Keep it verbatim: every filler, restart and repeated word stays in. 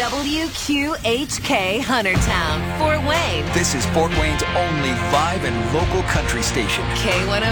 W Q H K Huntertown, Fort Wayne. This is Fort Wayne's only live and local country station. K one oh